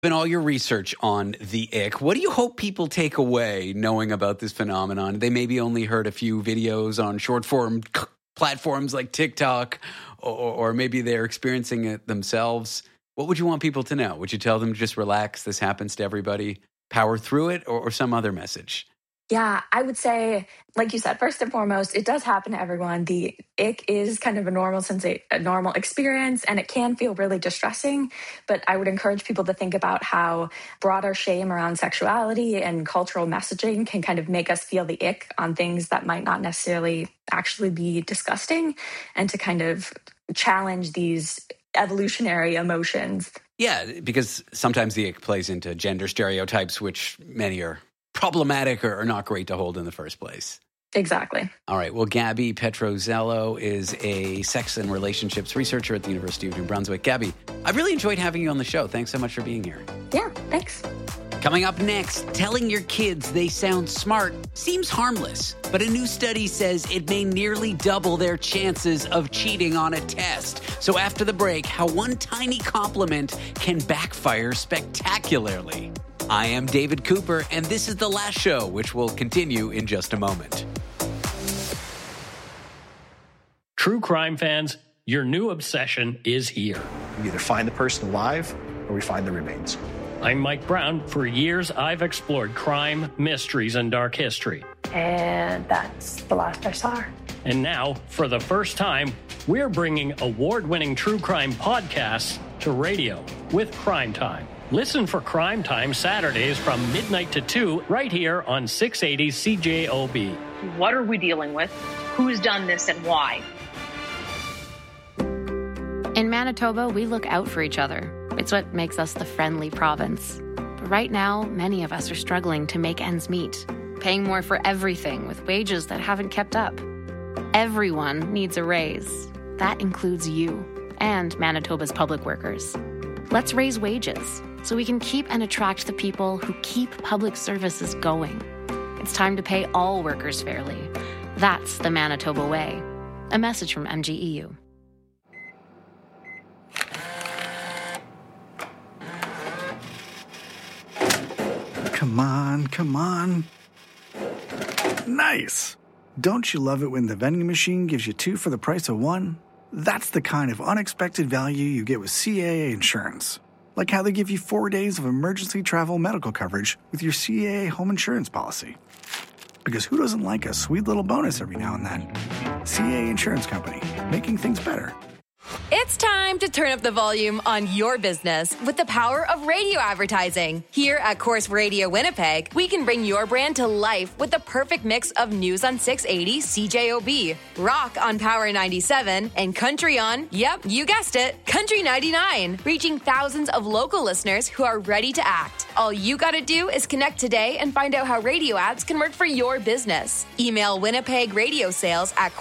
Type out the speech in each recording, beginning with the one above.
In all your research on the ick, what do you hope people take away knowing about this phenomenon? They maybe only heard a few videos on short form platforms like TikTok, or maybe they're experiencing it themselves. What would you want people to know? Would you tell them just relax, this happens to everybody, power through it, or some other message? Yeah, I would say, like you said, first and foremost, it does happen to everyone. The ick is kind of a normal experience, and it can feel really distressing. But I would encourage people to think about how broader shame around sexuality and cultural messaging can kind of make us feel the ick on things that might not necessarily actually be disgusting, and to kind of challenge these evolutionary emotions. Yeah, because sometimes the ick plays into gender stereotypes, which many are problematic or not great to hold in the first place. Exactly. All right. Well, Gabby Petrozello is a sex and relationships researcher at the University of New Brunswick. Gabby, I really enjoyed having you on the show. Thanks so much for being here. Yeah, thanks. Coming up next, telling your kids they sound smart seems harmless, but a new study says it may nearly double their chances of cheating on a test. So after the break, how one tiny compliment can backfire spectacularly. I am David Cooper, and this is The Last Show, which will continue in just a moment. True crime fans, your new obsession is here. We either find the person alive or we find the remains. I'm Mike Brown. For years, I've explored crime, mysteries, and dark history. And that's the last I saw her. And now, for the first time, we're bringing award-winning true crime podcasts to radio with Crime Time. Listen for Crime Time Saturdays from midnight to 2 right here on 680 CJOB. What are we dealing with? Who's done this and why? In Manitoba, we look out for each other. It's what makes us the friendly province. But right now, many of us are struggling to make ends meet, paying more for everything with wages that haven't kept up. Everyone needs a raise. That includes you and Manitoba's public workers. Let's raise wages so we can keep and attract the people who keep public services going. It's time to pay all workers fairly. That's the Manitoba way. A message from MGEU. Come on. Nice. Don't you love it when the vending machine gives you 2 for the price of 1? That's the kind of unexpected value you get with CAA Insurance. Like how they give you 4 days of emergency travel medical coverage with your CAA home insurance policy. Because who doesn't like a sweet little bonus every now and then? CAA Insurance Company, making things better. It's time to turn up the volume on your business with the power of radio advertising. Here at Corus Radio Winnipeg, we can bring your brand to life with the perfect mix of news on 680 CJOB, rock on Power 97, and country on, yep, you guessed it, Country 99, reaching thousands of local listeners who are ready to act. All you gotta do is connect today and find out how radio ads can work for your business. Email Winnipeg Radio Sales at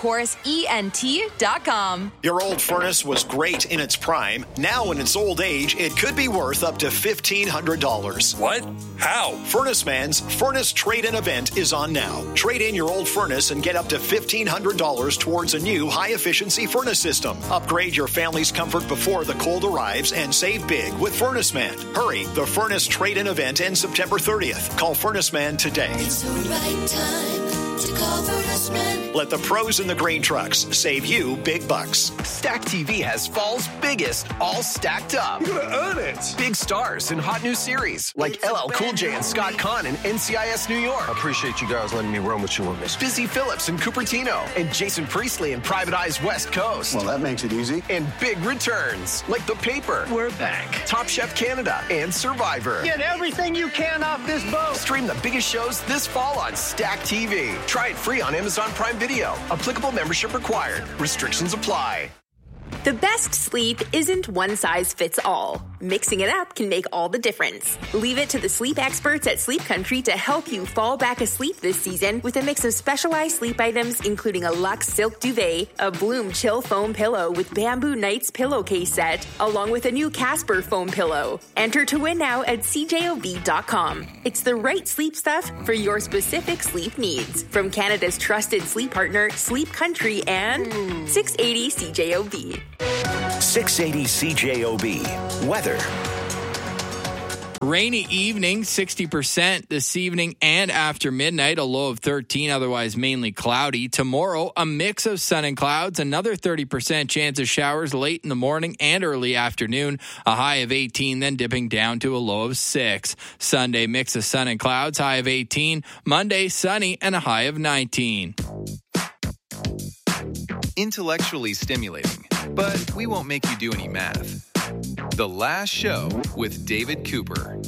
corusent.com. Your old furnace was great in its prime. Now in its old age, it could be worth up to $1,500. What? How? Furnace Man's Furnace Trade-In event is on now. Trade in your old furnace and get up to $1,500 towards a new high-efficiency furnace system. Upgrade your family's comfort before the cold arrives and save big with Furnace Man. Hurry, the Furnace Trade-In event ends September 30th. Call Furnace Man today. It's the right time to call Furnace Man. Let the pros in the grain trucks save you big bucks. Stack TV has fall's biggest, all stacked up. You're gonna earn it. Big stars in hot new series like LL Cool J and Scott Conn in NCIS New York. I appreciate you guys letting me run with you on this. Busy Phillips and Cupertino and Jason Priestley in Private Eye's West Coast. Well, that makes it easy. And big returns like The Paper. We're back. Top Chef Canada and Survivor. Get everything you can off this boat. Stream the biggest shows this fall on Stack TV. Try it free on Amazon Prime Video. Applicable membership required. Restrictions apply. The best sleep isn't one size fits all. Mixing it up can make all the difference. Leave it to the sleep experts at Sleep Country to help you fall back asleep this season with a mix of specialized sleep items, including a Luxe Silk Duvet, a Bloom Chill Foam Pillow with Bamboo Nights Pillowcase Set, along with a new Casper Foam Pillow. Enter to win now at CJOB.com. It's the right sleep stuff for your specific sleep needs. From Canada's trusted sleep partner, Sleep Country and 680 CJOB. 680 CJOB. Weather. Rainy evening, 60% this evening and after midnight, a low of 13, otherwise mainly cloudy. Tomorrow, a mix of sun and clouds, another 30% chance of showers late in the morning and early afternoon, a high of 18, then dipping down to a low of 6. Sunday, mix of sun and clouds, high of 18. Monday, sunny and a high of 19. Intellectually stimulating, but we won't make you do any math. The Last Show with David Cooper.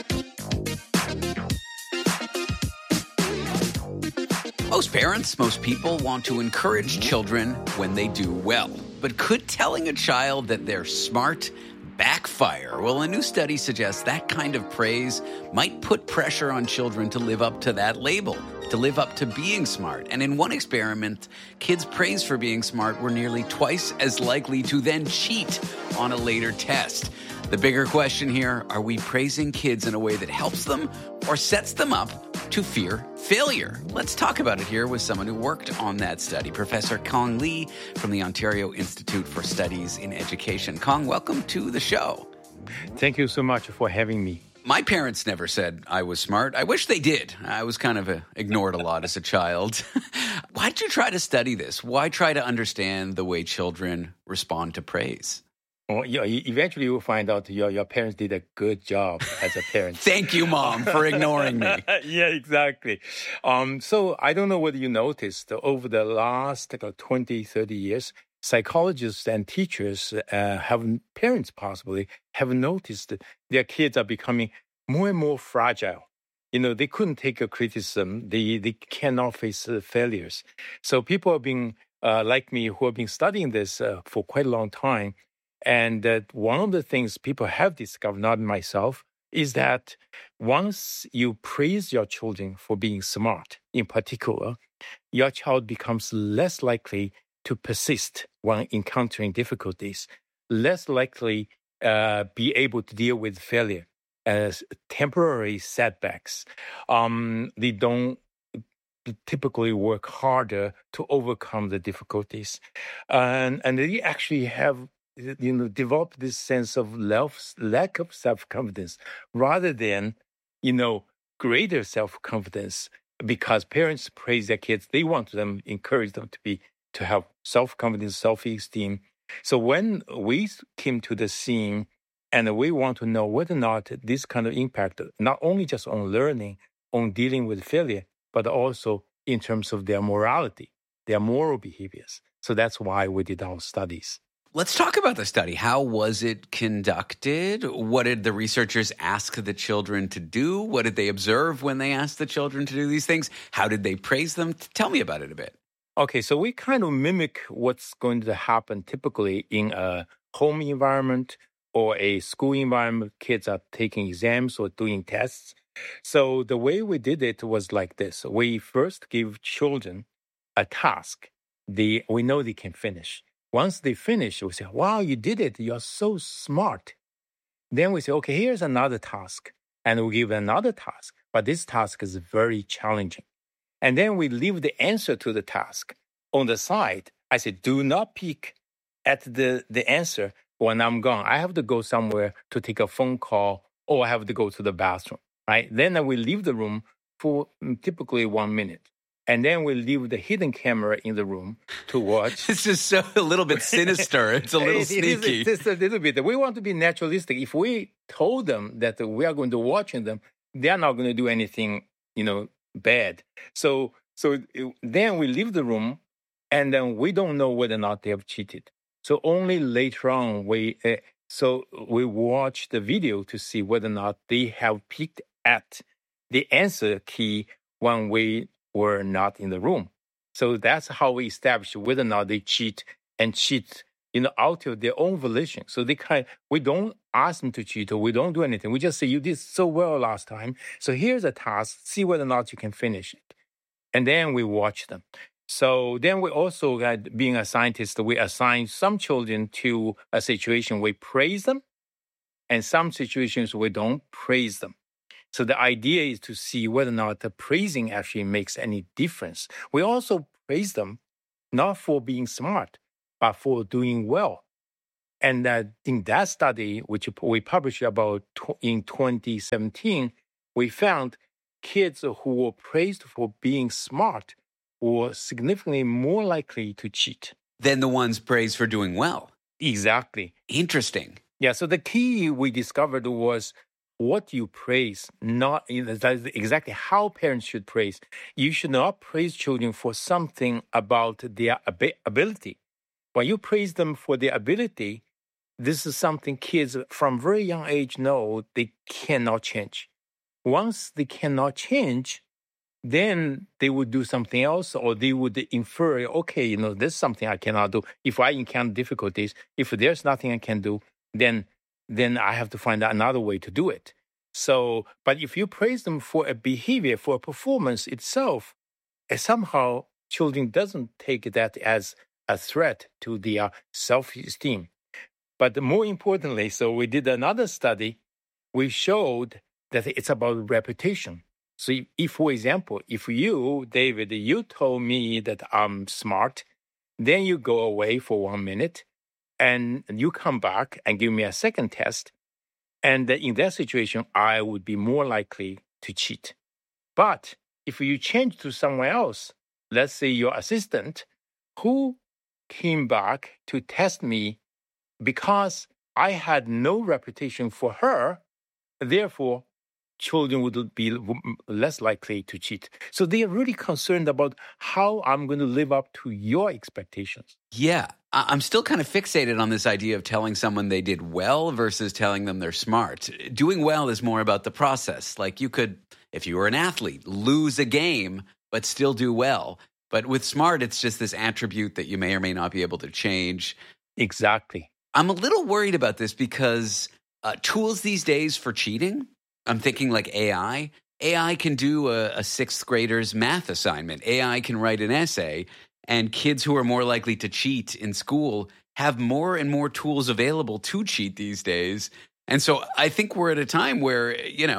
Most parents, most people want to encourage children when they do well. But could telling a child that they're smart backfire? Well, a new study suggests that kind of praise might put pressure on children to live up to that label, to live up to being smart. And in one experiment, kids praised for being smart were nearly twice as likely to then cheat on a later test. The bigger question here, are we praising kids in a way that helps them or sets them up to fear failure? Let's talk about it here with someone who worked on that study, Professor Kong Lee from the Ontario Institute for Studies in Education. Kong, welcome to the show. Thank you so much for having me. My parents never said I was smart. I wish they did. I was kind of ignored a lot as a child. Why did you try to study this? Why try to understand the way children respond to praise? Well, eventually you'll find out your parents did a good job as a parent. Thank you, Mom, for ignoring me. Yeah, exactly. So I don't know whether you noticed over the last 20, 30 years, psychologists and teachers parents possibly have noticed that their kids are becoming more and more fragile. They couldn't take a criticism. They cannot face failures. So people have been, like me, who have been studying this for quite a long time. And one of the things people have discovered, not myself, is that once you praise your children for being smart, in particular, your child becomes less likely to persist when encountering difficulties, less likely be able to deal with failure as temporary setbacks. They don't typically work harder to overcome the difficulties. And they actually have develop this sense of lack of self-confidence rather than, greater self-confidence, because parents praise their kids. They want them, encourage them to have self-confidence, self-esteem. So when we came to the scene and we want to know whether or not this kind of impact, not only just on learning, on dealing with failure, but also in terms of their morality, their moral behaviors. So that's why we did our studies. Let's talk about the study. How was it conducted? What did the researchers ask the children to do? What did they observe when they asked the children to do these things? How did they praise them? Tell me about it a bit. Okay, so we kind of mimic what's going to happen typically in a home environment or a school environment. Kids are taking exams or doing tests. So the way we did it was like this. We first give children a task. We know they can finish. Once they finish, we say, wow, you did it. You're so smart. Then we say, okay, here's another task. And we give another task. But this task is very challenging. And then we leave the answer to the task on the side. I say, do not peek at the answer when I'm gone. I have to go somewhere to take a phone call or I have to go to the bathroom, right? Then we leave the room for typically 1 minute. And then we leave the hidden camera in the room to watch. This is so a little bit sinister. It's a little sneaky. It's a little bit. We want to be naturalistic. If we told them that we are going to watch them, they're not going to do anything, bad. So then we leave the room, and then we don't know whether or not they have cheated. So only later on we watch the video to see whether or not they have peeked at the answer key when we were not in the room. So that's how we establish whether or not they cheat out of their own volition. So we don't ask them to cheat or we don't do anything. We just say, you did so well last time. So here's a task. See whether or not you can finish it. And then we watch them. So then we also, being a scientist, we assign some children to a situation we praise them and some situations we don't praise them. So the idea is to see whether or not the praising actually makes any difference. We also praise them not for being smart, but for doing well. And in that study, which we published about in 2017, we found kids who were praised for being smart were significantly more likely to cheat than the ones praised for doing well. Exactly. Interesting. Yeah, so the key we discovered was what you praise, not that's exactly how parents should praise. You should not praise children for something about their ability. When you praise them for their ability, this is something kids from very young age know they cannot change. Once they cannot change, then they would do something else, or they would infer, okay, this is something I cannot do. If I encounter difficulties, if there's nothing I can do, then I have to find another way to do it. So, but if you praise them for a behavior, for a performance itself, somehow children doesn't take that as a threat to their self-esteem. But more importantly, so we did another study. We showed that it's about reputation. So if, for example, if you, David, you told me that I'm smart, then you go away for 1 minute and you come back and give me a second test. And in that situation, I would be more likely to cheat. But if you change to someone else, let's say your assistant, who came back to test me because I had no reputation for her, therefore, children would be less likely to cheat. So they are really concerned about how I'm going to live up to your expectations. Yeah, I'm still kind of fixated on this idea of telling someone they did well versus telling them they're smart. Doing well is more about the process. Like you could, if you were an athlete, lose a game, but still do well. But with smart, it's just this attribute that you may or may not be able to change. Exactly. I'm a little worried about this because tools these days for cheating, I'm thinking like AI. AI can do a sixth grader's math assignment. AI can write an essay. And kids who are more likely to cheat in school have more and more tools available to cheat these days. And so I think we're at a time where,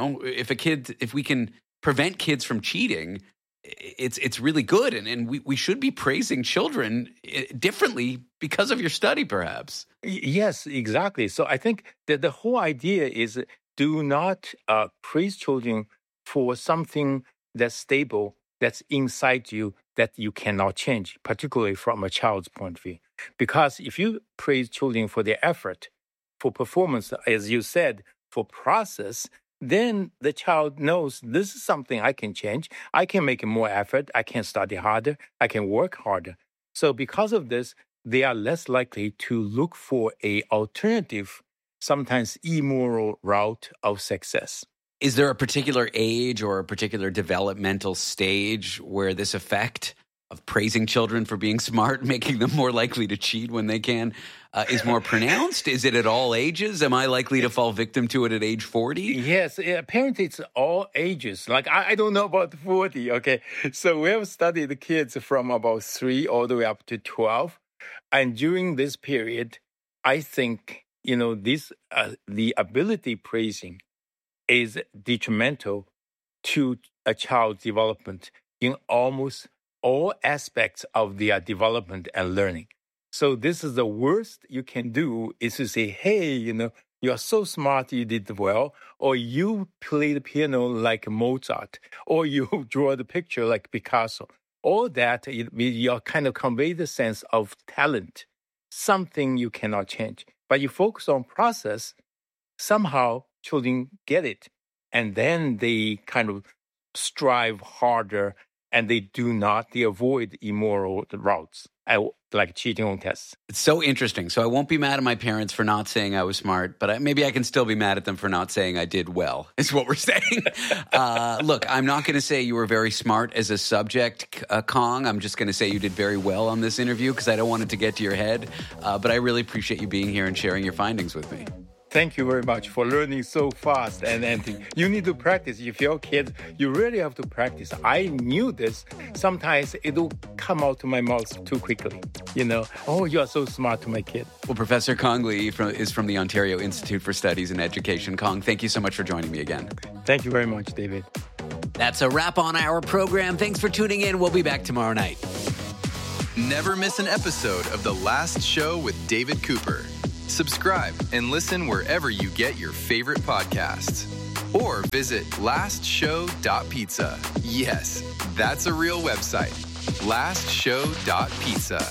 if we can prevent kids from cheating, it's really good. And we should be praising children differently because of your study, perhaps. Yes, exactly. So I think that the whole idea is do not praise children for something that's stable, that's inside you, that you cannot change, particularly from a child's point of view. Because if you praise children for their effort, for performance, as you said, for process, then the child knows this is something I can change. I can make more effort. I can study harder. I can work harder. So because of this, they are less likely to look for an alternative, sometimes immoral route of success. Is there a particular age or a particular developmental stage where this effect of praising children for being smart, making them more likely to cheat when they can, is more pronounced? Is it at all ages? Am I likely to fall victim to it at age 40? Yes, apparently it's all ages. Like, I don't know about 40, okay? So we have studied the kids from about 3 all the way up to 12. And during this period, I think, the ability praising is detrimental to a child's development in almost all aspects of their development and learning. So this is the worst you can do is to say, hey, you are so smart, you did well, or you play the piano like Mozart, or you draw the picture like Picasso. All that, you kind of convey the sense of talent, something you cannot change. But you focus on process, somehow children get it. And then they kind of strive harder and they avoid immoral routes, like cheating on tests. It's so interesting. So I won't be mad at my parents for not saying I was smart, but maybe I can still be mad at them for not saying I did well, is what we're saying. Look, I'm not going to say you were very smart as a subject, Kong. I'm just going to say you did very well on this interview because I don't want it to get to your head. But I really appreciate you being here and sharing your findings with me. Thank you very much for learning so fast. And you need to practice. If you're kids, you really have to practice. I knew this. Sometimes it will come out to my mouth too quickly. Oh, you are so smart to my kid. Well, Professor Kong Lee is from the Ontario Institute for Studies in Education. Kong, thank you so much for joining me again. Thank you very much, David. That's a wrap on our program. Thanks for tuning in. We'll be back tomorrow night. Never miss an episode of The Last Show with David Cooper. Subscribe and listen wherever you get your favorite podcasts. Or visit lastshow.pizza. Yes, that's a real website. lastshow.pizza.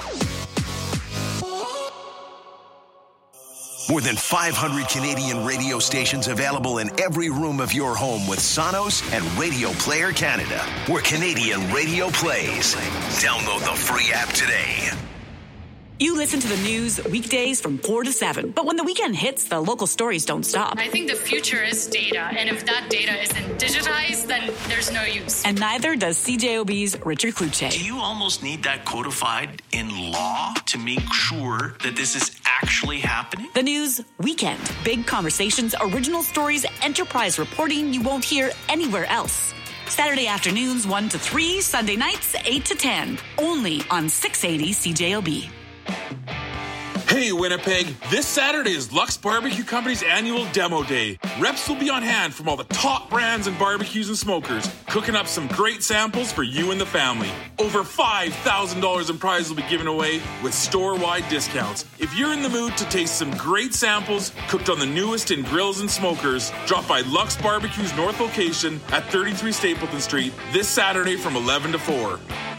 More than 500 Canadian radio stations available in every room of your home with Sonos and Radio Player Canada, where Canadian radio plays. Download the free app today. You listen to the news weekdays from 4 to 7, but when the weekend hits, the local stories don't stop. I think the future is data, and if that data isn't digitized, then there's no use. And neither does CJOB's Richard Kluche. Do you almost need that codified in law to make sure that this is actually happening? The news weekend. Big conversations, original stories, enterprise reporting you won't hear anywhere else. Saturday afternoons 1 to 3, Sunday nights 8 to 10. Only on 680 CJOB. Hey, Winnipeg, this Saturday is Lux Barbecue Company's annual demo day. Reps will be on hand from all the top brands and barbecues and smokers, cooking up some great samples for you and the family. Over $5,000 in prizes will be given away with store-wide discounts. If you're in the mood to taste some great samples cooked on the newest in grills and smokers, drop by Lux Barbecue's North location at 33 Stapleton Street this Saturday from 11 to 4.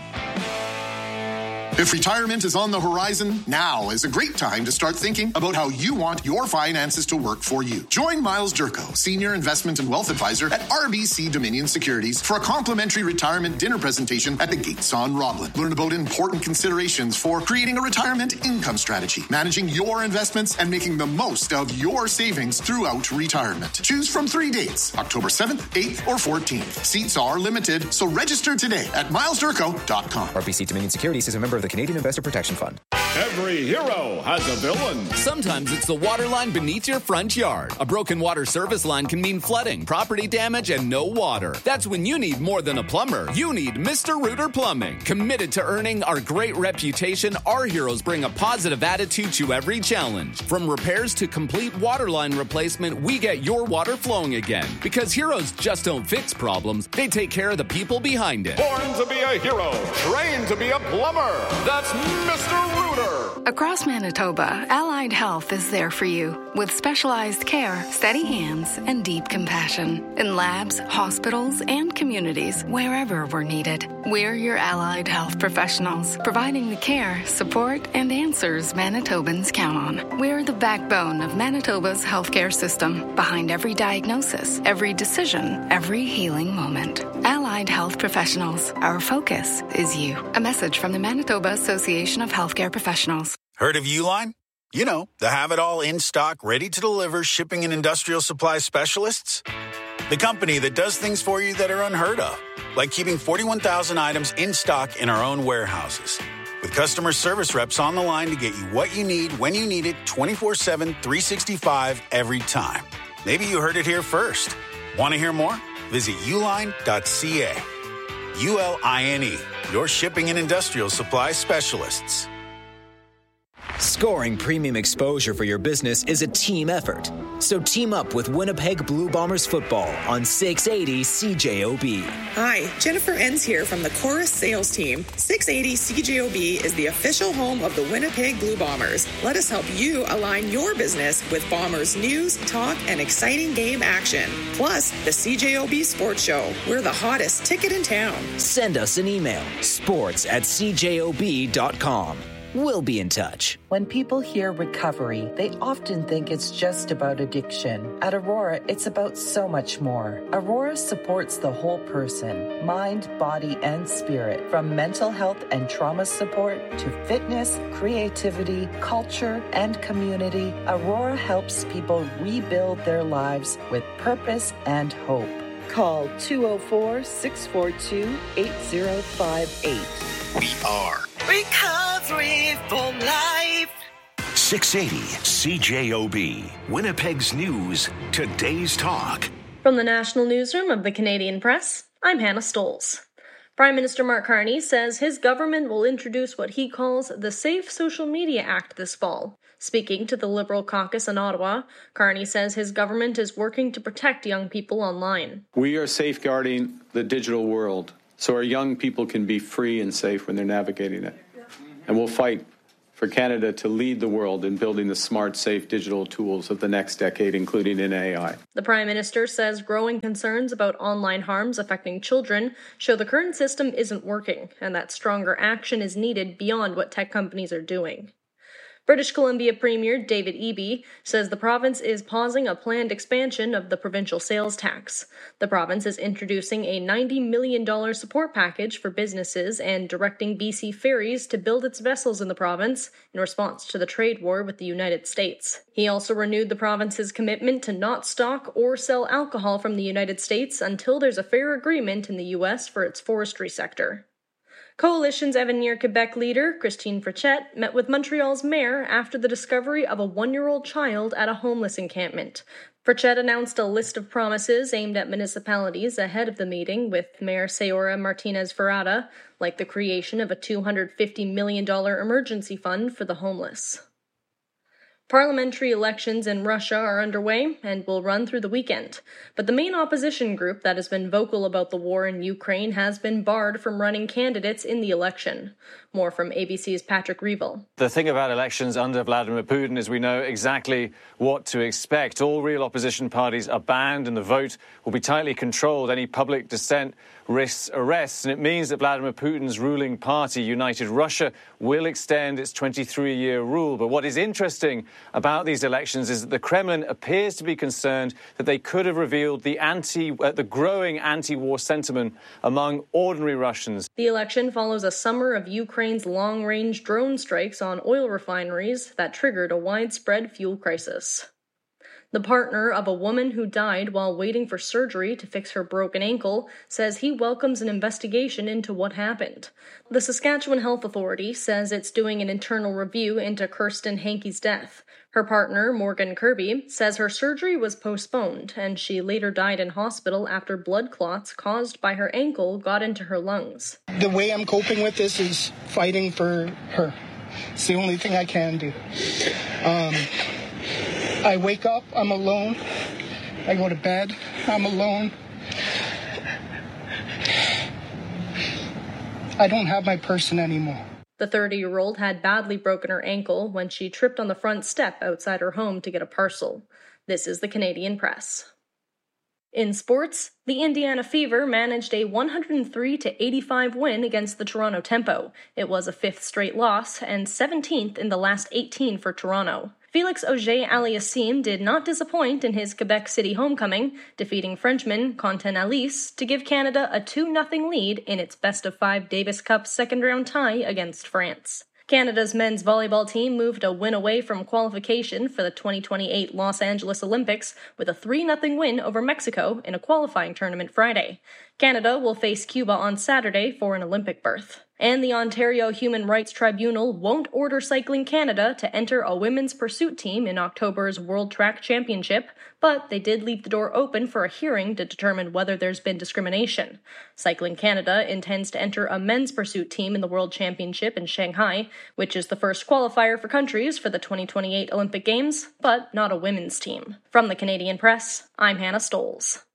If retirement is on the horizon, now is a great time to start thinking about how you want your finances to work for you. Join Miles Durko, Senior Investment and Wealth Advisor at RBC Dominion Securities, for a complimentary retirement dinner presentation at the Gates on Roblin. Learn about important considerations for creating a retirement income strategy, managing your investments, and making the most of your savings throughout retirement. Choose from 3 dates, October 7th, 8th, or 14th. Seats are limited, so register today at milesdurko.com. RBC Dominion Securities is a member of the Canadian Investor Protection Fund. Every hero has a villain. Sometimes it's the water line beneath your front yard. A broken water service line can mean flooding, property damage, and no water. That's when you need more than a plumber. You need Mr. Rooter Plumbing. Committed to earning our great reputation, our heroes bring a positive attitude to every challenge. From repairs to complete water line replacement, we get your water flowing again. Because heroes just don't fix problems, they take care of the people behind it. Born to be a hero, trained to be a plumber. That's Mr. Rooter. Across Manitoba, Allied Health is there for you with specialized care, steady hands, and deep compassion in labs, hospitals, and communities wherever we're needed. We're your Allied Health professionals, providing the care, support, and answers Manitobans count on. We're the backbone of Manitoba's healthcare system, behind every diagnosis, every decision, every healing moment. Allied Health Professionals, our focus is you. A message from the Manitoba Association of Healthcare Professionals. Heard of Uline? You know, the have-it-all in-stock, ready-to-deliver shipping and industrial supply specialists. The company that does things for you that are unheard of, like keeping 41,000 items in stock in our own warehouses. With customer service reps on the line to get you what you need, when you need it, 24/7, 365, every time. Maybe you heard it here first. Want to hear more? Visit uline.ca. ULINE, your shipping and industrial supply specialists. Scoring premium exposure for your business is a team effort. So team up with Winnipeg Blue Bombers football on 680 CJOB. Hi, Jennifer Enns here from the Chorus sales team. 680 CJOB is the official home of the Winnipeg Blue Bombers. Let us help you align your business with Bombers news, talk, and exciting game action. Plus, the CJOB Sports Show. We're the hottest ticket in town. Send us an email, sports@cjob.com. We'll be in touch. When people hear recovery, they often think it's just about addiction. At Aurora, it's about so much more. Aurora supports the whole person, mind, body, and spirit. From mental health and trauma support to fitness, creativity, culture, and community, Aurora helps people rebuild their lives with purpose and hope. Call 204-642-8058. We are Recovery for Life. 680 CJOB. Winnipeg's news, today's talk. From the National Newsroom of the Canadian Press, I'm Hannah Stolz. Prime Minister Mark Carney says his government will introduce what he calls the Safe Social Media Act this fall. Speaking to the Liberal caucus in Ottawa, Carney says his government is working to protect young people online. We are safeguarding the digital world so our young people can be free and safe when they're navigating it. And we'll fight for Canada to lead the world in building the smart, safe digital tools of the next decade, including in AI. The Prime Minister says growing concerns about online harms affecting children show the current system isn't working and that stronger action is needed beyond what tech companies are doing. British Columbia Premier David Eby says the province is pausing a planned expansion of the provincial sales tax. The province is introducing a $90 million support package for businesses and directing BC Ferries to build its vessels in the province in response to the trade war with the United States. He also renewed the province's commitment to not stock or sell alcohol from the United States until there's a fair agreement in the U.S. for its forestry sector. Coalition's Avenir Quebec leader, Christine Frechette, met with Montreal's mayor after the discovery of a 1-year-old child at a homeless encampment. Frechette announced a list of promises aimed at municipalities ahead of the meeting with Mayor Sayora Martinez-Ferrada, like the creation of a $250 million emergency fund for the homeless. Parliamentary elections in Russia are underway and will run through the weekend. But the main opposition group that has been vocal about the war in Ukraine has been barred from running candidates in the election. More from ABC's Patrick Reeville. The thing about elections under Vladimir Putin is we know exactly what to expect. All real opposition parties are banned and the vote will be tightly controlled. Any public dissent risks arrests, and it means that Vladimir Putin's ruling party, United Russia, will extend its 23-year rule. But what is interesting about these elections is that the Kremlin appears to be concerned that they could have revealed the growing anti-war sentiment among ordinary Russians. The election follows a summer of Ukraine's long-range drone strikes on oil refineries that triggered a widespread fuel crisis. The partner of a woman who died while waiting for surgery to fix her broken ankle says he welcomes an investigation into what happened. The Saskatchewan Health Authority says it's doing an internal review into Kirsten Hankey's death. Her partner, Morgan Kirby, says her surgery was postponed and she later died in hospital after blood clots caused by her ankle got into her lungs. The way I'm coping with this is fighting for her. It's the only thing I can do. I wake up, I'm alone. I go to bed, I'm alone. I don't have my person anymore. The 30-year-old had badly broken her ankle when she tripped on the front step outside her home to get a parcel. This is the Canadian Press. In sports, the Indiana Fever managed a 103-85 win against the Toronto Tempo. It was a 5th straight loss and 17th in the last 18 for Toronto. Felix Auger-Aliassime did not disappoint in his Quebec City homecoming, defeating Frenchman Quentin Alice to give Canada a 2-0 lead in its best-of-5 Davis Cup second-round tie against France. Canada's men's volleyball team moved a win away from qualification for the 2028 Los Angeles Olympics with a 3-0 win over Mexico in a qualifying tournament Friday. Canada will face Cuba on Saturday for an Olympic berth. And the Ontario Human Rights Tribunal won't order Cycling Canada to enter a women's pursuit team in October's World Track Championship, but they did leave the door open for a hearing to determine whether there's been discrimination. Cycling Canada intends to enter a men's pursuit team in the World Championship in Shanghai, which is the first qualifier for countries for the 2028 Olympic Games, but not a women's team. From the Canadian Press, I'm Hannah Stolz.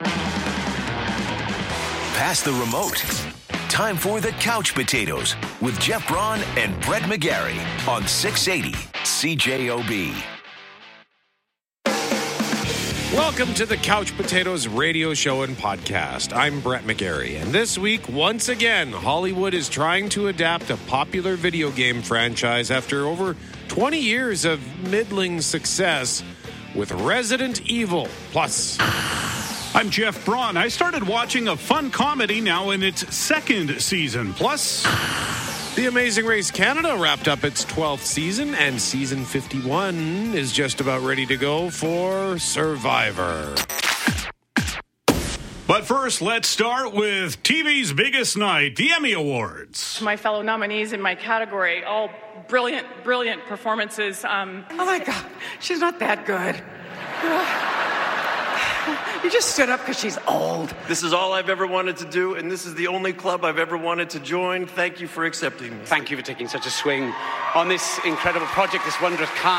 Pass the remote. Time for the Couch Potatoes with Jeff Braun and Brett McGarry on 680 CJOB. Welcome to the Couch Potatoes radio show and podcast. I'm Brett McGarry, and this week, once again, Hollywood is trying to adapt a popular video game franchise after over 20 years of middling success with Resident Evil Plus. I'm Jeff Braun. I started watching a fun comedy now in its 2nd season. Plus, The Amazing Race Canada wrapped up its 12th season, and season 51 is just about ready to go for Survivor. But first, let's start with TV's biggest night, the Emmy Awards. My fellow nominees in my category, all brilliant performances. Oh my God, she's not that good. You just stood up because she's old. This is all I've ever wanted to do, and this is the only club I've ever wanted to join. Thank you for accepting me. Thank you for taking such a swing on this incredible project, this wondrous cast.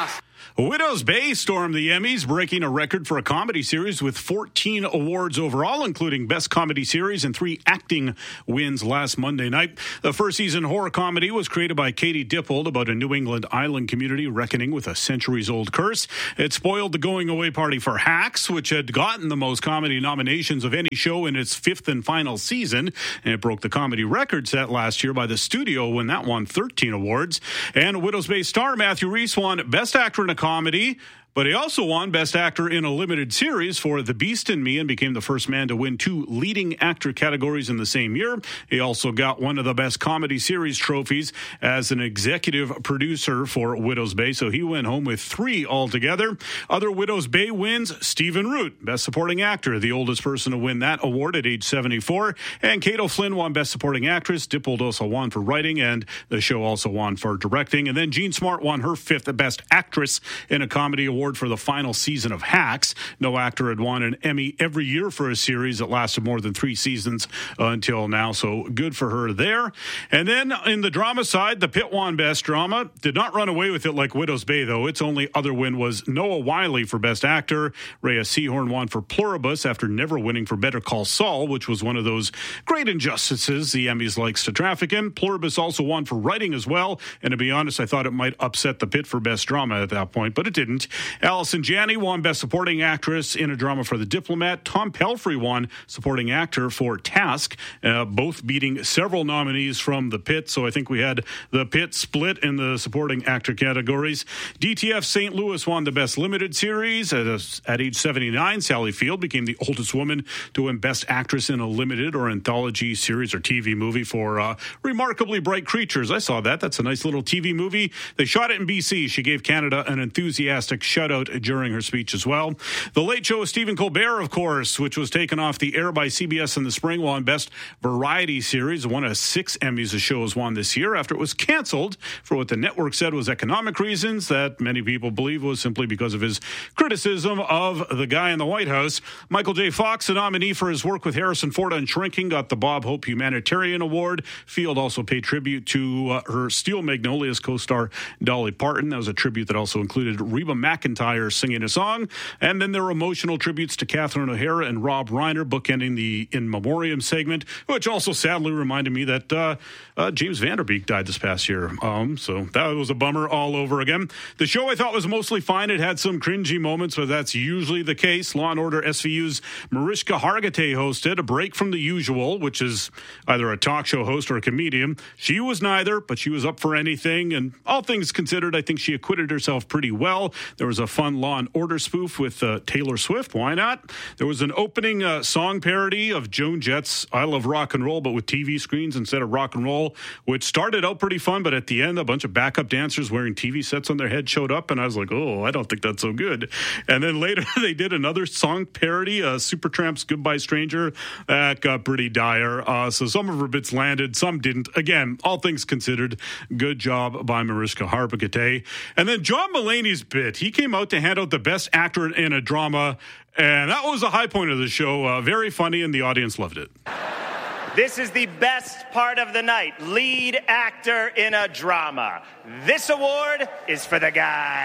Widow's Bay stormed the Emmys, breaking a record for a comedy series with 14 awards overall, including Best Comedy Series and 3 acting wins last Monday night. The first-season horror comedy was created by Katie Dippold about a New England island community reckoning with a centuries-old curse. It spoiled the going-away party for Hacks, which had gotten the most comedy nominations of any show in its 5th and final season. And it broke the comedy record set last year by the studio when that won 13 awards. And Widow's Bay star Matthew Rhys won Best Actor in a Comedy, but he also won Best Actor in a Limited Series for The Beast and Me and became the first man to win 2 leading actor categories in the same year. He also got one of the Best Comedy Series trophies as an executive producer for Widow's Bay, so he went home with 3 altogether. Other Widow's Bay wins, Stephen Root, Best Supporting Actor, the oldest person to win that award at age 74. And Kate O'Flynn won Best Supporting Actress. Dippold also won for writing, and the show also won for directing. And then Jean Smart won her 5th Best Actress in a Comedy Award for the final season of Hacks. No actor had won an Emmy every year for a series that lasted more than 3 seasons until now, so good for her there. And then in the drama side, The Pit won Best Drama. Did not run away with it like Widow's Bay, though. Its only other win was Noah Wyle for Best Actor. Rhea Seehorn won for Pluribus after never winning for Better Call Saul, which was one of those great injustices the Emmys likes to traffic in. Pluribus also won for writing as well, and to be honest, I thought it might upset The Pit for Best Drama at that point, but it didn't. Allison Janney won Best Supporting Actress in a Drama for The Diplomat. Tom Pelphrey won Supporting Actor for Task, both beating several nominees from The Pit. So I think we had The Pit split in the Supporting Actor categories. DTF St. Louis won the Best Limited Series. At age 79, Sally Field became the oldest woman to win Best Actress in a Limited or Anthology Series or TV movie for Remarkably Bright Creatures. I saw that. That's a nice little TV movie. They shot it in BC. She gave Canada an enthusiastic shout-out during her speech as well. The Late Show with Stephen Colbert, of course, which was taken off the air by CBS in the spring, won Best Variety Series. One of 6 Emmys the show has won this year after it was canceled for what the network said was economic reasons that many people believe was simply because of his criticism of the guy in the White House. Michael J. Fox, a nominee for his work with Harrison Ford on Shrinking, got the Bob Hope Humanitarian Award. Field also paid tribute to her Steel Magnolias co-star Dolly Parton. That was a tribute that also included Reba McEntire singing a song. And then there were emotional tributes to Catherine O'Hara and Rob Reiner, bookending the In Memoriam segment, which also sadly reminded me that James Van Der Beek died this past year. So that was a bummer all over again. The show I thought was mostly fine. It had some cringy moments, but that's usually the case. Law & Order SVU's Mariska Hargitay hosted, a break from the usual, which is either a talk show host or a comedian. She was neither, but she was up for anything, and all things considered, I think she acquitted herself pretty well. There was a fun Law & Order spoof with Taylor Swift. Why not? There was an opening song parody of Joan Jett's I Love Rock and Roll, but with TV screens instead of rock and roll, which started out pretty fun, but at the end, a bunch of backup dancers wearing TV sets on their head showed up, and I was like, oh, I don't think that's so good. And then later, they did another song parody, Supertramp's Goodbye Stranger. That got pretty dire. So some of her bits landed, some didn't. Again, all things considered, good job by Mariska Hargitay. And then John Mulaney's bit, he came out to hand out the Best Actor in a Drama, and that was a high point of the show. Very funny, and the audience loved it. This is the best part of the night, lead actor in a drama. This award is for the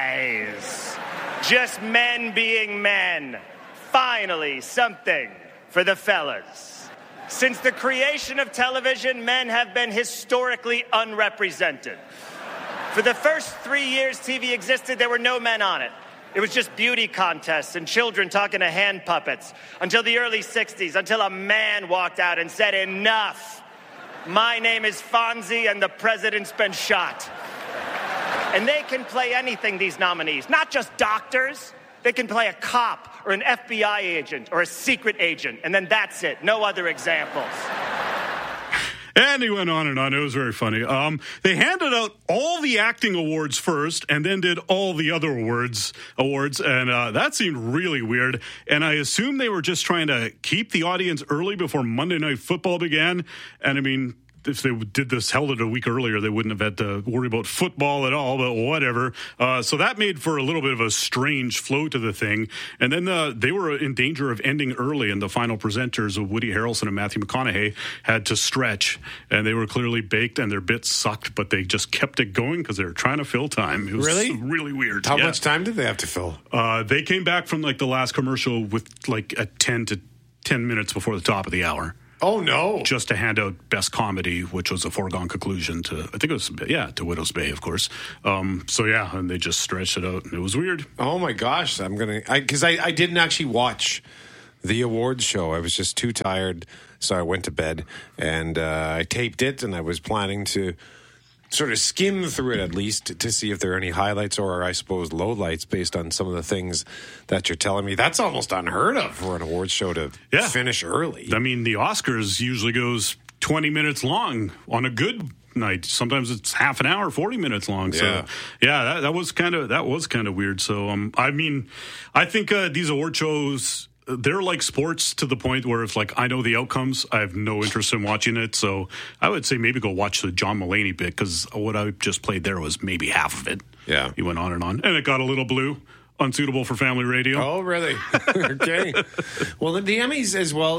guys. Just men being men. Finally, something for the fellas. Since the creation of television, men have been historically unrepresented. For the first 3 years TV existed, there were no men on it. It was just beauty contests and children talking to hand puppets until the early 60s, until a man walked out and said, enough. My name is Fonzie and the president's been shot. And they can play anything, these nominees, not just doctors. They can play a cop or an FBI agent or a secret agent, and then that's it. No other examples. And he went on and on. It was very funny. They handed out all the acting awards first and then did all the other awards. And that seemed really weird. And I assume they were just trying to keep the audience early before Monday Night Football began. And I mean, if they held it a week earlier, they wouldn't have had to worry about football at all, but whatever. So that made for a little bit of a strange flow to the thing. And then they were in danger of ending early, and the final presenters of Woody Harrelson and Matthew McConaughey had to stretch, and they were clearly baked, and their bits sucked, but they just kept it going because they were trying to fill time. It was really weird. How much time did they have to fill? They came back from like the last commercial with like at 10 minutes before the top of the hour. Oh, no. Just to hand out Best Comedy, which was a foregone conclusion to Widow's Bay, of course. And they just stretched it out, and it was weird. Oh, my gosh. Because I didn't actually watch the awards show. I was just too tired, so I went to bed, and I taped it, and I was planning to sort of skim through it at least to see if there are any highlights or, I suppose, lowlights based on some of the things that you're telling me. That's almost unheard of for an awards show to finish early. I mean, the Oscars usually goes 20 minutes long on a good night. Sometimes it's half an hour, 40 minutes long. So that was kind of weird. So I think these award shows, they're like sports to the point where if like I know the outcomes, I have no interest in watching it. So I would say maybe go watch the John Mulaney bit, because what I just played there was maybe half of it. Yeah, he went on, and it got a little blue. Unsuitable for family radio. Oh, really? Okay. Well, the Emmys as well.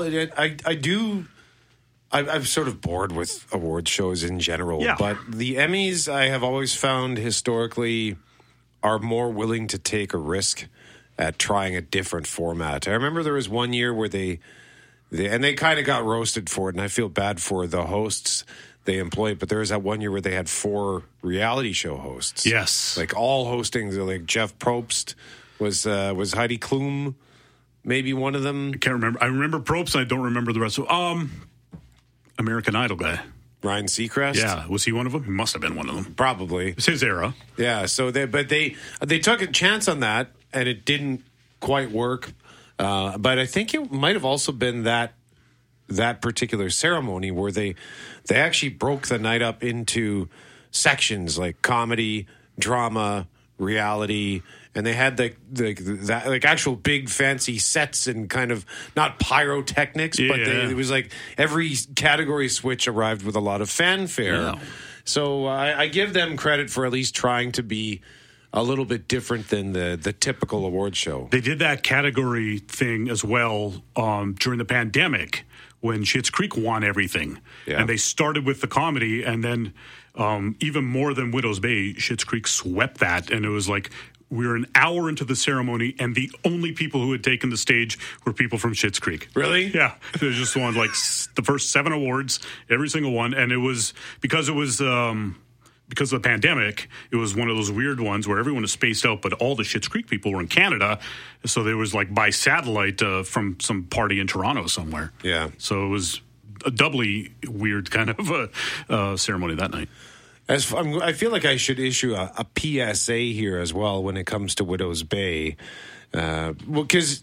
I'm sort of bored with award shows in general, but the Emmys I have always found historically are more willing to take a risk at trying a different format. I remember there was one year where they kind of got roasted for it, and I feel bad for the hosts they employed, but there was that one year where they had 4 reality show hosts. Yes. Like all hosting, like Jeff Probst was Heidi Klum maybe one of them? I can't remember. I remember Probst, I don't remember the rest of American Idol guy. Ryan Seacrest? Yeah. Was he one of them? He must have been one of them. Probably. It's his era. Yeah. So they took a chance on that, and it didn't quite work. But I think it might have also been that particular ceremony where they actually broke the night up into sections like comedy, drama, reality, and they had the actual big fancy sets and kind of not pyrotechnics, but it was like every category switch arrived with a lot of fanfare. Yeah. So I give them credit for at least trying to be a little bit different than the typical award show. They did that category thing as well during the pandemic when Schitt's Creek won everything. Yeah. And they started with the comedy, and then even more than Widow's Bay, Schitt's Creek swept that, and it was like we were an hour into the ceremony, and the only people who had taken the stage were people from Schitt's Creek. Really? Yeah. They just won like the first 7 awards, every single one, and it was because of the pandemic, it was one of those weird ones where everyone was spaced out, but all the Schitt's Creek people were in Canada. So there was like by satellite from some party in Toronto somewhere. Yeah. So it was a doubly weird kind of a ceremony that night. I feel like I should issue a PSA here as well when it comes to Widow's Bay. Because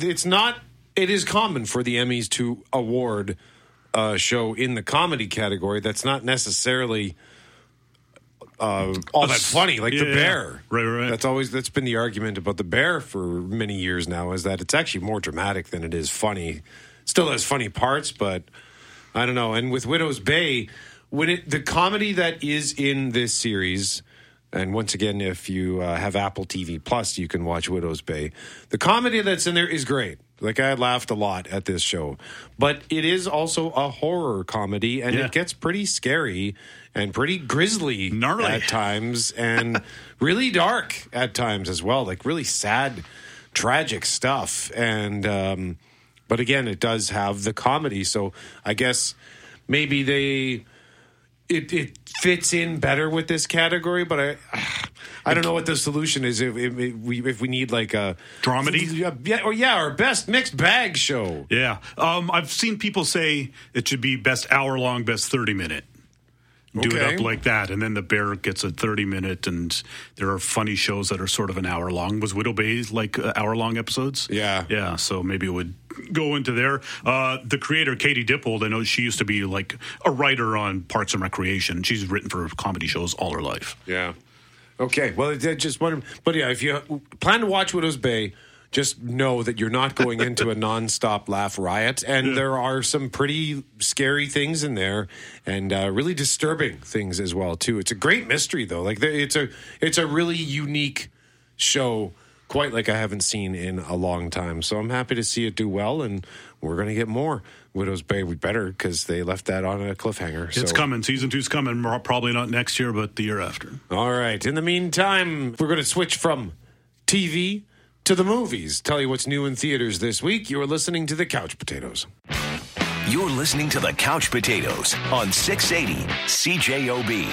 it is common for the Emmys to award a show in the comedy category that's not necessarily all that funny, like The Bear. Right. That's been the argument about The Bear for many years now, is that it's actually more dramatic than it is funny. Still has funny parts, but I don't know. And with Widow's Bay, the comedy that is in this series, and once again, if you have Apple TV Plus, you can watch Widow's Bay. The comedy that's in there is great. Like, I laughed a lot at this show. But it is also a horror comedy, and it gets pretty scary and pretty grisly at times, and really dark at times as well. Like, really sad, tragic stuff. And but again, it does have the comedy. So I guess maybe it fits in better with this category, but I don't know what the solution is if we need like a dramedy, or best mixed bag show. Yeah, I've seen people say it should be best hour-long, best 30-minute. Do it up like that, and then The Bear gets a 30-minute, and there are funny shows that are sort of an hour long. Was Widow Bay like hour-long episodes? Yeah. So maybe it would go into there. The creator, Katie Dippold, I know she used to be like a writer on Parks and Recreation. She's written for comedy shows all her life. Yeah. Okay. Well, I just wonder, but yeah, if you plan to watch Widow's Bay, just know that you're not going into a nonstop laugh riot. And there are some pretty scary things in there and really disturbing things as well, too. It's a great mystery, though. Like, it's a really unique show, quite like I haven't seen in a long time. So I'm happy to see it do well, and we're going to get more. Widow's Bay, we better, because they left that on a cliffhanger. It's coming. Season 2's coming. Probably not next year, but the year after. All right. In the meantime, we're going to switch from TV to the movies. Tell you what's new in theaters this week. You're listening to The Couch Potatoes. You're listening to The Couch Potatoes on 680 CJOB.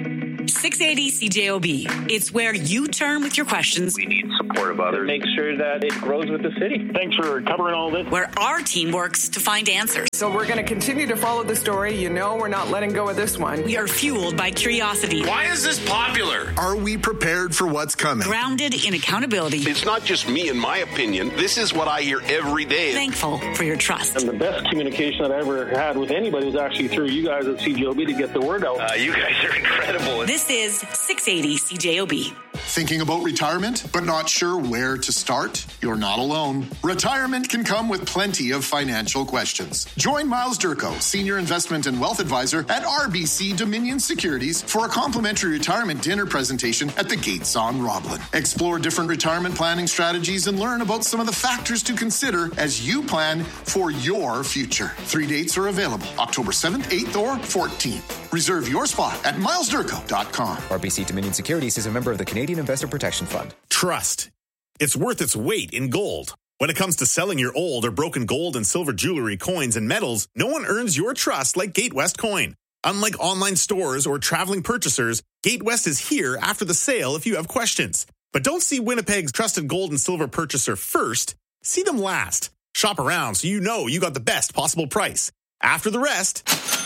680 CJOB. It's where you turn with your questions. We need support of others. Make sure that it grows with the city. Thanks for covering all this. Where our team works to find answers. So we're going to continue to follow the story. You know we're not letting go of this one. We are fueled by curiosity. Why is this popular? Are we prepared for what's coming? Grounded in accountability. It's not just me and my opinion. This is what I hear every day. Thankful for your trust. And the best communication that I ever had with anybody was actually through you guys at CJOB to get the word out. You guys are incredible. This is 680 CJOB. Thinking about retirement, but not sure where to start? You're not alone. Retirement can come with plenty of financial questions. Join Miles Durko, Senior Investment and Wealth Advisor at RBC Dominion Securities for a complimentary retirement dinner presentation at the Gates on Roblin. Explore different retirement planning strategies and learn about some of the factors to consider as you plan for your future. 3 dates are available, October 7th, 8th, or 14th. Reserve your spot at milesdurko.com. RBC Dominion Securities is a member of the Canadian Investor Protection Fund. Trust. It's worth its weight in gold. When it comes to selling your old or broken gold and silver jewelry, coins, and metals, no one earns your trust like Gatewest Coin. Unlike online stores or traveling purchasers, Gatewest is here after the sale if you have questions. But don't see Winnipeg's trusted gold and silver purchaser first. See them last. Shop around so you know you got the best possible price. After the rest,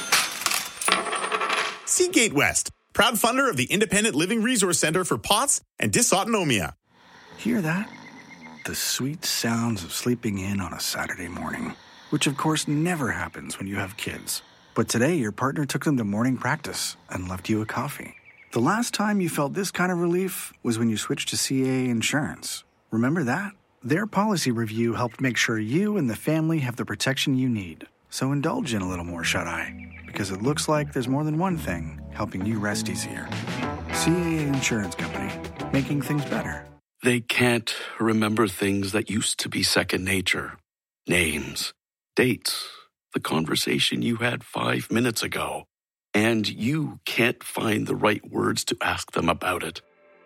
see Gatewest, proud funder of the Independent Living Resource Center for POTS and Dysautonomia. Hear that? The sweet sounds of sleeping in on a Saturday morning, which of course never happens when you have kids. But today your partner took them to morning practice and left you a coffee. The last time you felt this kind of relief was when you switched to CAA Insurance. Remember that? Their policy review helped make sure you and the family have the protection you need. So indulge in a little more shut-eye, because it looks like there's more than one thing helping you rest easier. CAA Insurance Company, making things better. They can't remember things that used to be second nature. Names, dates, the conversation you had 5 minutes ago. And you can't find the right words to ask them about it.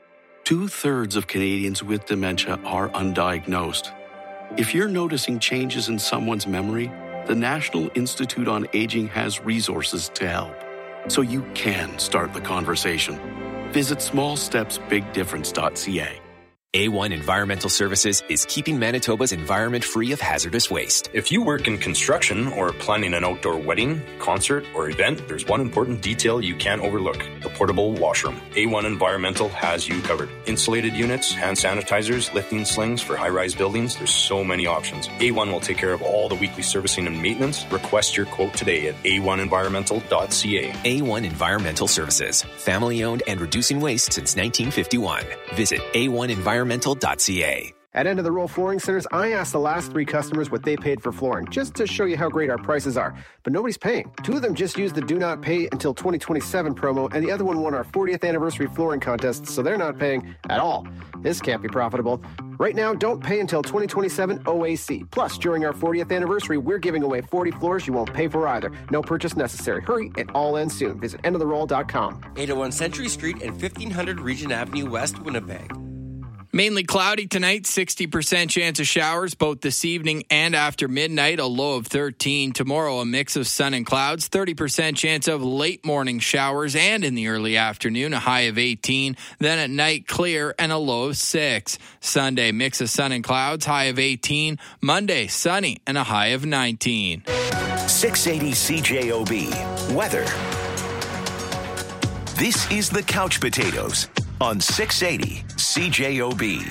2/3 of Canadians with dementia are undiagnosed. If you're noticing changes in someone's memory, the National Institute on Aging has resources to help, so you can start the conversation. Visit smallstepsbigdifference.ca. A1 Environmental Services is keeping Manitoba's environment free of hazardous waste. If you work in construction or planning an outdoor wedding, concert, or event, there's one important detail you can't overlook: the portable washroom. A1 Environmental has you covered. Insulated units, hand sanitizers, lifting slings for high-rise buildings. There's so many options. A1 will take care of all the weekly servicing and maintenance. Request your quote today at a1environmental.ca. A1 Environmental Services, family-owned and reducing waste since 1951. Visit A1environmental.ca. At End of the Roll Flooring Centers, I asked the last 3 customers what they paid for flooring, just to show you how great our prices are. But nobody's paying. 2 of them just used the Do Not Pay Until 2027 promo, and the other one won our 40th anniversary flooring contest, so they're not paying at all. This can't be profitable. Right now, don't pay until 2027 OAC. Plus, during our 40th anniversary, we're giving away 40 floors you won't pay for either. No purchase necessary. Hurry, it all ends soon. Visit endoftheroll.com. 801 Century Street and 1500 Regent Avenue West, Winnipeg. Mainly cloudy tonight, 60% chance of showers both this evening and after midnight, a low of 13. Tomorrow, a mix of sun and clouds, 30% chance of late morning showers and in the early afternoon, a high of 18. Then at night, clear and a low of 6. Sunday, mix of sun and clouds, high of 18. Monday, sunny and a high of 19. 680 CJOB. Weather. This is the Couch Potatoes on 680 CJOB.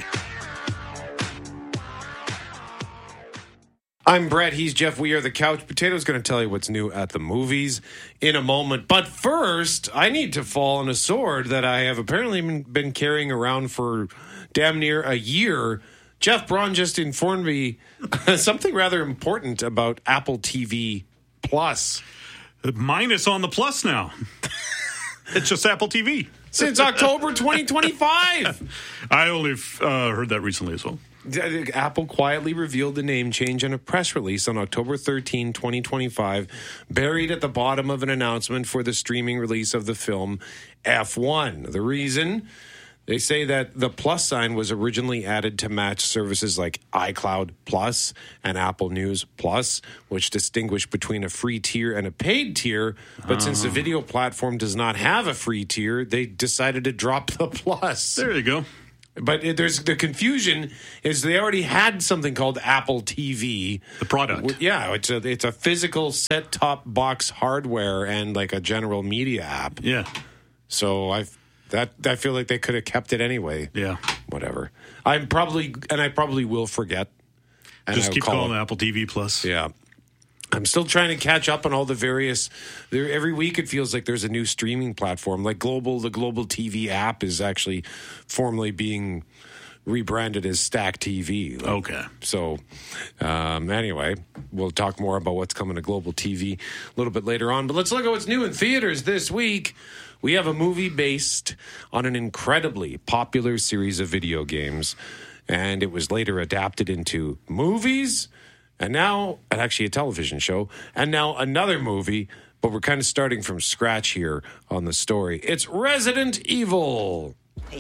I'm Brett. He's Jeff. We are the Couch Potatoes. Going to tell you what's new at the movies in a moment. But first, I need to fall on a sword that I have apparently been carrying around for damn near a year Jeff Braun just informed me something rather important about Apple TV Plus. Minus on the plus now. It's just Apple TV. Since October 2025. I only heard that recently as well. Apple quietly revealed the name change in a press release on October 13, 2025, buried at the bottom of an announcement for the streaming release of the film F1. The reason? They say that the plus sign was originally added to match services like iCloud Plus and Apple News Plus, which distinguish between a free tier and a paid tier. But since the video platform does not have a free tier, they decided to drop the plus. There you go. But there's the confusion is they already had something called Apple TV. The product. Yeah, it's a physical set-top box hardware and like a general media app. Yeah. So I feel like they could have kept it anyway. Yeah. Whatever. I probably will forget. And just keep calling it Apple TV Plus. Yeah. I'm still trying to catch up on all the various. Every week it feels like there's a new streaming platform. Like the Global TV app is actually formally being rebranded as Stack TV. Okay. So anyway, we'll talk more about what's coming to Global TV a little bit later on. But let's look at what's new in theaters this week. We have a movie based on an incredibly popular series of video games, and it was later adapted into movies. And now, actually a television show, and now another movie, but we're kind of starting from scratch here on the story. It's Resident Evil.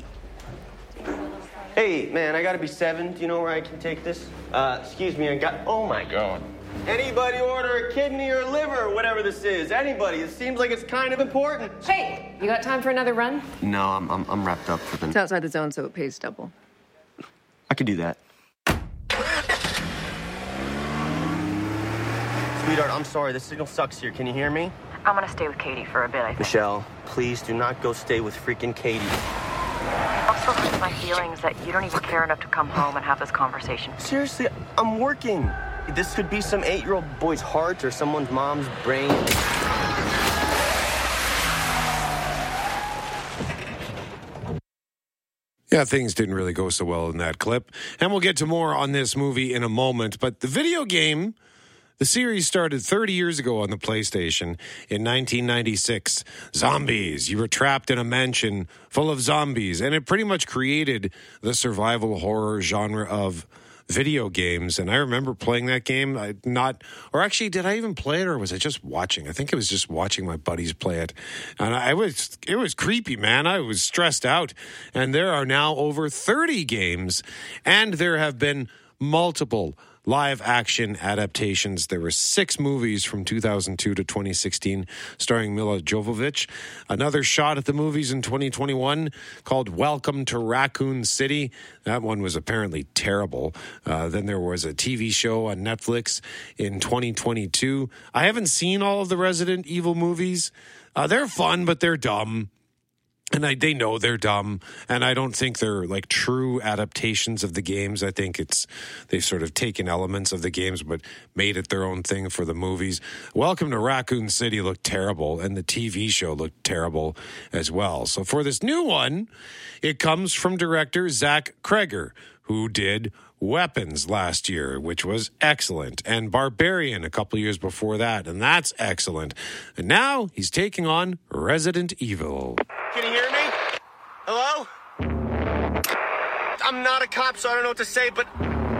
Hey, man, I gotta be 7. Do you know where I can take this? Excuse me, oh my God. Anybody order a kidney or liver, whatever this is? Anybody. It seems like it's kind of important. Hey, you got time for another run? No, I'm wrapped up for the... It's outside the zone, so it pays double. I could do that. Sweetheart, I'm sorry. The signal sucks here. Can you hear me? I'm gonna stay with Katie for a bit, I think. Michelle, please do not go stay with freaking Katie. Also hurts my feelings that you don't even care enough to come home and have this conversation. Seriously, I'm working. This could be some 8-year-old boy's heart or someone's mom's brain. Yeah, things didn't really go so well in that clip. And we'll get to more on this movie in a moment. But the video game, the series started 30 years ago on the PlayStation in 1996. Zombies. You were trapped in a mansion full of zombies. And it pretty much created the survival horror genre of video games. And I remember playing that game. Did I even play it, or was I just watching? I think it was just watching my buddies play it. And it was creepy, man. I was stressed out. And there are now over 30 games, and there have been multiple live-action adaptations. There were 6 movies from 2002 to 2016 starring Mila Jovovich. Another shot at the movies in 2021 called Welcome to Raccoon City. That one was apparently terrible. Then there was a TV show on Netflix in 2022. I haven't seen all of the Resident Evil movies. They're fun, but they're dumb. And they know they're dumb, and I don't think they're like true adaptations of the games. I think they've sort of taken elements of the games but made it their own thing for the movies. Welcome to Raccoon City looked terrible, and the TV show looked terrible as well. So for this new one, it comes from director Zach Kreger, who did Weapons last year, which was excellent, and Barbarian a couple years before that, and that's excellent. And now he's taking on Resident Evil. Can you hear me? Hello? I'm not a cop, so I don't know what to say, but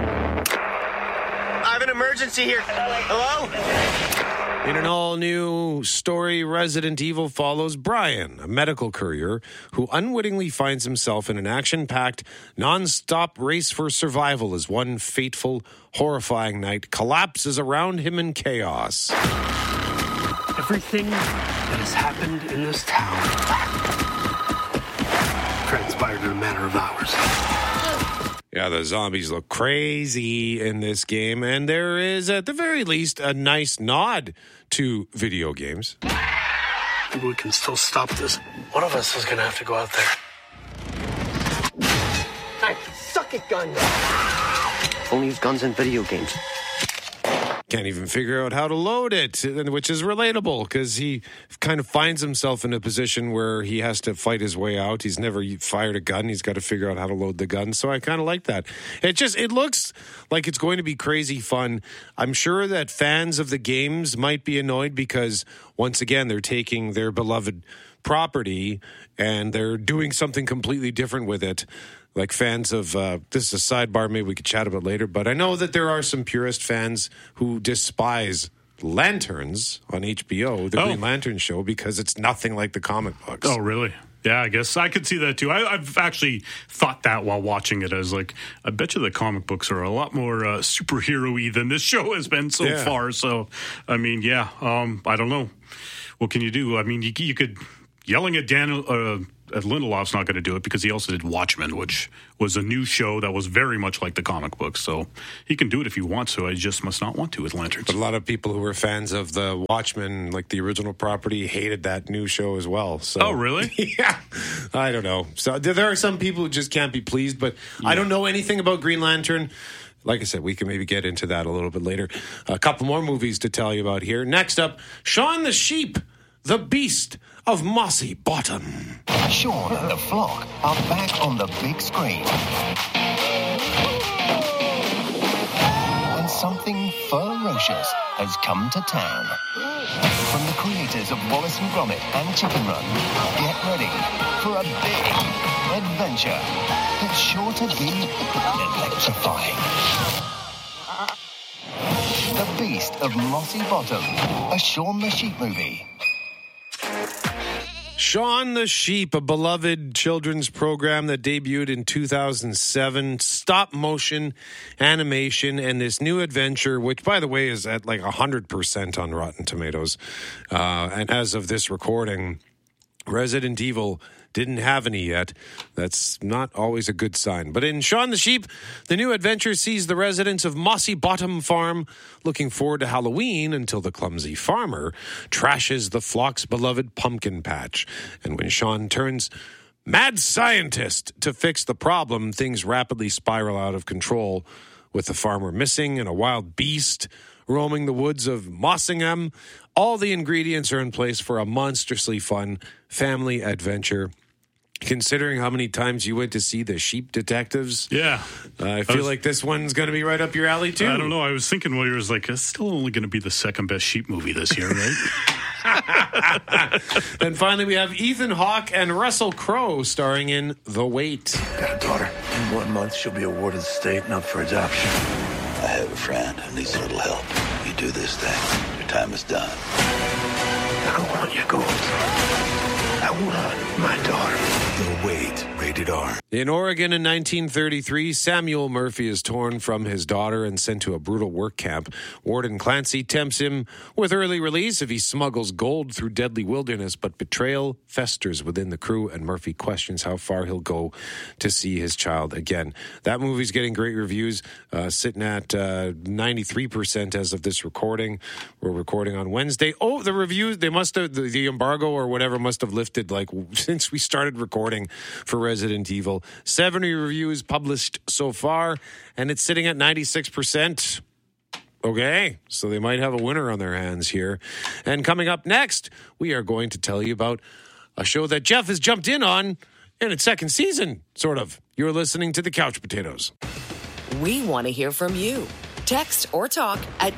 I have an emergency here. Hello? In an all-new story, Resident Evil follows Brian, a medical courier who unwittingly finds himself in an action-packed, non-stop race for survival as one fateful, horrifying night collapses around him in chaos. Everything that has happened in this town transpired in a matter of hours. Yeah, the zombies look crazy in this game, and there is, at the very least, a nice nod to video games. Maybe we can still stop this. One of us is going to have to go out there. Hey, suck it, gun! Only use guns in video games. can't even figure out how to load it, which is relatable because he kind of finds himself in a position where he has to fight his way out. He's never fired a gun. He's got to figure out how to load the gun. So I kind of like that. It looks like it's going to be crazy fun. I'm sure that fans of the games might be annoyed because, once again, they're taking their beloved property and they're doing something completely different with it. Like fans of, this is a sidebar, maybe we could chat about later, but I know that there are some purist fans who despise Lanterns on HBO, the Green Lantern show, because it's nothing like the comic books. Oh, really? Yeah, I guess I could see that too. I've actually thought that while watching it, as like, I bet you the comic books are a lot more superhero-y than this show has been so far. So, I mean, I don't know. What can you do? I mean, you could, yelling at Daniel... Lindelof's not going to do it because he also did Watchmen, which was a new show that was very much like the comic books. So he can do it if he wants to. I just must not want to with Lanterns. But a lot of people who were fans of the Watchmen, like the original property, hated that new show as well. So, oh, really? Yeah. I don't know. So there are some people who just can't be pleased, but I don't know anything about Green Lantern. Like I said, we can maybe get into that a little bit later. A couple more movies to tell you about here. Next up, Shaun the Sheep, the Beast of Mossy Bottom. Shaun and the flock are back on the big screen. And something ferocious has come to town. From the creators of Wallace and Gromit and Chicken Run, get ready for a big adventure that's sure to be electrifying. The Beast of Mossy Bottom, a Shaun the Sheep movie. Shaun the Sheep, a beloved children's program that debuted in 2007, stop motion animation, and this new adventure, which, by the way, is at like 100% on Rotten Tomatoes. And as of this recording, Resident Evil didn't have any yet. That's not always a good sign. But in Shaun the Sheep, the new adventure sees the residents of Mossy Bottom Farm looking forward to Halloween until the clumsy farmer trashes the flock's beloved pumpkin patch. And when Shaun turns mad scientist to fix the problem, things rapidly spiral out of control, with the farmer missing and a wild beast roaming the woods of Mossingham. All the ingredients are in place for a monstrously fun family adventure. Considering how many times you went to see The Sheep Detectives, I feel like this one's going to be right up your alley too. I don't know. I was thinking while you was like, it's still only going to be the second best sheep movie this year, right? And finally, we have Ethan Hawke and Russell Crowe starring in The Wait. Got a daughter. In 1 month, she'll be awarded the state and up for adoption. I have a friend who needs a little help. You do this thing, your time is done. I don't want your goals. I want my daughter. The Wait, rated R. In Oregon in 1933, Samuel Murphy is torn from his daughter and sent to a brutal work camp. Warden Clancy tempts him with early release if he smuggles gold through deadly wilderness, but betrayal festers within the crew, and Murphy questions how far he'll go to see his child again. That movie's getting great reviews, sitting at 93% as of this recording. We're recording on Wednesday. Oh, the reviews, they must have, the embargo or whatever must have lifted like since we started recording for Resident Evil. 70 reviews published so far, and it's sitting at 96%. Okay, so they might have a winner on their hands here. And coming up next, we are going to tell you about a show that Jeff has jumped in on in its second season, sort of. You're listening to The Couch Potatoes. We want to hear from you. Text or talk at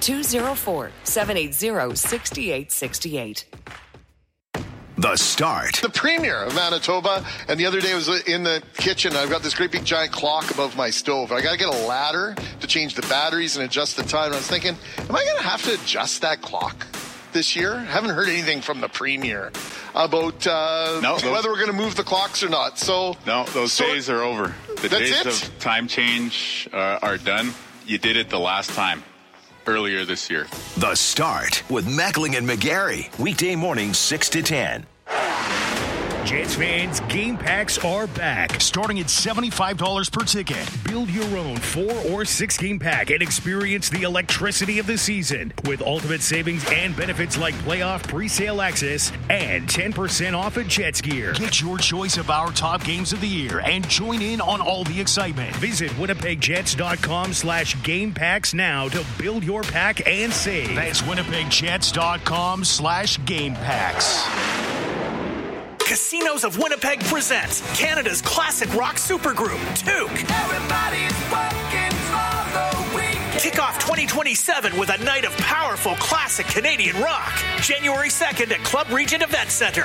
204-780-6868. The Start. The premier of Manitoba, and the other day I was in the kitchen. I've got this great big giant clock above my stove. I got to get a ladder to change the batteries and adjust the time. And I was thinking, am I going to have to adjust that clock this year? I haven't heard anything from the premier about whether we're going to move the clocks or not. So no, those days are over. The days of time change are done. You did it the last time. Earlier this year. The Start with Mackling and McGarry. Weekday mornings 6 to 10. Jets fans, game packs are back, starting at $75 per ticket. Build your own 4 or 6 game pack and experience the electricity of the season with ultimate savings and benefits like playoff pre-sale access and 10% off of Jets gear. Get your choice of our top games of the year and join in on all the excitement. Visit winnipegjets.com/game packs now to build your pack and save. That's winnipegjets.com/game packs. Casinos of Winnipeg presents Canada's classic rock supergroup, Toque. Everybody's working for the weekend. Kick off 2027 with a night of powerful classic Canadian rock. January 2nd at Club Regent Event Center.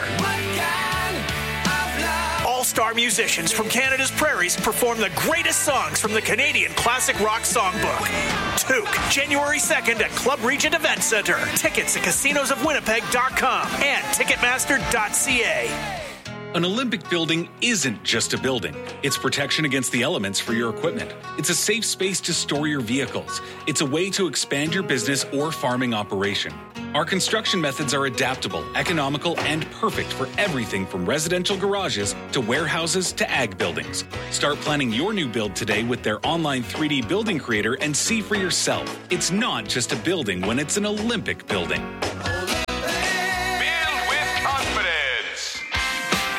All-star musicians from Canada's prairies perform the greatest songs from the Canadian Classic Rock Songbook. Toque, January 2nd at Club Regent Event Center. Tickets at casinosofwinnipeg.com and ticketmaster.ca. An Olympic building isn't just a building. It's protection against the elements for your equipment. It's a safe space to store your vehicles. It's a way to expand your business or farming operation. Our construction methods are adaptable, economical, and perfect for everything from residential garages to warehouses to ag buildings. Start planning your new build today with their online 3D building creator and see for yourself. It's not just a building when it's an Olympic building.